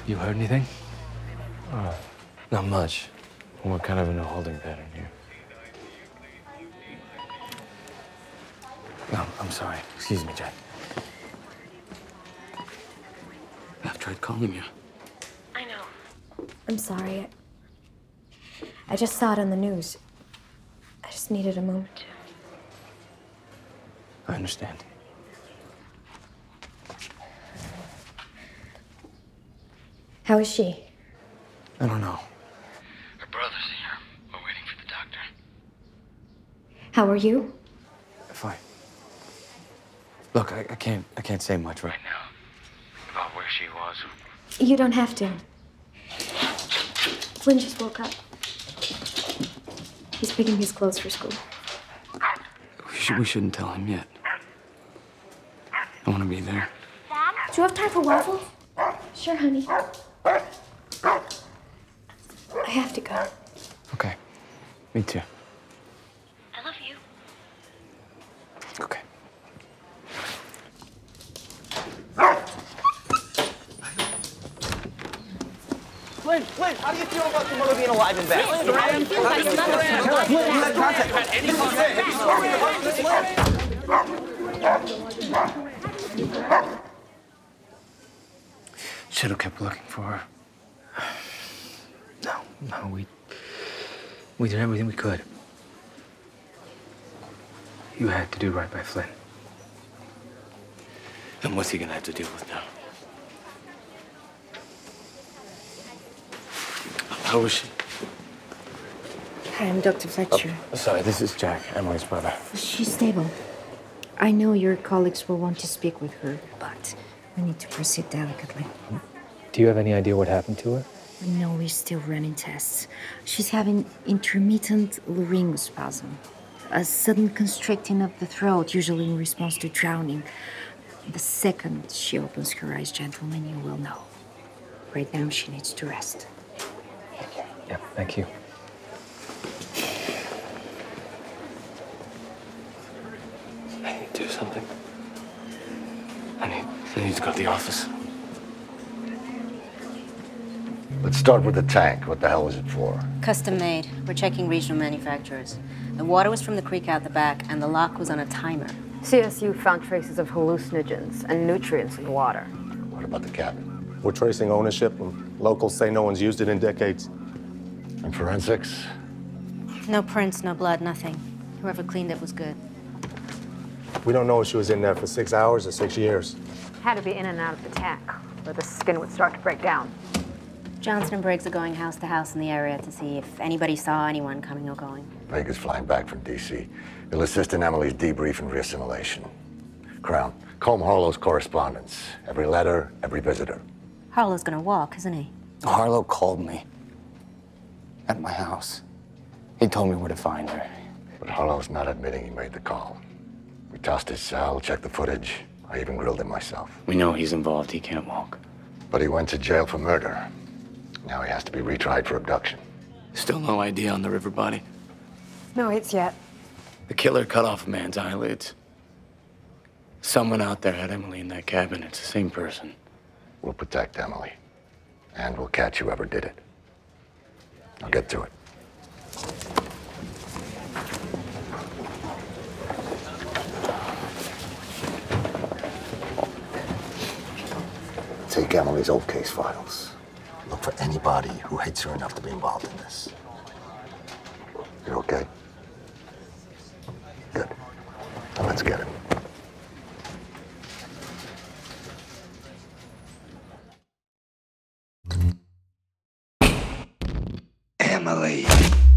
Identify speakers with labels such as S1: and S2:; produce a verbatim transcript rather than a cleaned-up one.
S1: You heard anything?
S2: Uh, not much. We're kind of in a holding pattern here.
S1: No, I'm sorry. Excuse me, Jack. I've tried calling you.
S3: I know. I'm sorry. I just saw it on the news. I just needed a moment to.
S1: I understand.
S3: How is she?
S1: I don't know.
S4: Her brother's here. We're waiting for the doctor.
S3: How are you?
S1: Fine. Look, I, I can't. I can't say much right
S4: Right now. About where she was.
S3: You don't have to. Flynn just woke up. He's picking his clothes for school.
S1: We, should, we shouldn't tell him yet. I want to be there.
S3: Do you have time for waffles? Sure, honey. I have to go.
S1: Okay. Me too.
S3: I love you.
S1: Okay.
S5: Flynn, Flynn, how do you feel about your mother being alive and back?
S3: Flynn, how do you feel about your mother being alive and back?
S1: Should have kept looking for her. No, no, we... We did everything we could. You had to do right by Flynn. And what's he gonna have to deal with now? How is she?
S6: Hi, I'm Doctor Fletcher.
S2: Oh, sorry, this is Jack, Emily's brother.
S6: She's stable. I know your colleagues will want to speak with her, but we need to proceed delicately.
S2: Do you have any idea what happened to her?
S6: No, we're still running tests. She's having intermittent laryngospasm, a sudden constricting of the throat, usually in response to drowning. The second she opens her eyes, gentlemen, you will know. Right now, she needs to rest.
S2: Yeah, thank you.
S1: I need to do something. I need, I need to go to the office.
S7: Let's start with the tank. What the hell was it for?
S8: Custom made. We're checking regional manufacturers. The water was from the creek out the back, and the lock was on a timer.
S9: C S U found traces of hallucinogens and nutrients in the water.
S7: What about the cabin?
S10: We're tracing ownership, and locals say no one's used it in decades.
S7: And forensics?
S8: No prints, no blood, nothing. Whoever cleaned it was good.
S10: We don't know if she was in there for six hours or six years.
S9: Had to be in and out of the tank, where the skin would start to break down.
S8: Johnson and Briggs are going house to house in the area to see if anybody saw anyone coming or going.
S7: Vega's flying back from D C. He'll assist in Emily's debrief and reassimilation. Crown, comb Harlow's correspondence. Every letter, every visitor.
S8: Harlow's gonna walk, isn't he?
S1: Harlow called me. At my house. He told me where to find her.
S7: But Harlow's not admitting he made the call. We tossed his cell, checked the footage. I even grilled him myself.
S1: We know he's involved. He can't walk.
S7: But he went to jail for murder. Now he has to be retried for abduction.
S1: Still no idea on the river body.
S9: No hits yet.
S1: The killer cut off a man's eyelids. Someone out there had Emily in that cabin. It's the same person.
S7: We'll protect Emily. And we'll catch whoever did it. I'll get to it. Take Emily's old case files. Look for anybody who hates her enough to be involved in this. You're okay? Good. Now let's get him.
S11: Emily.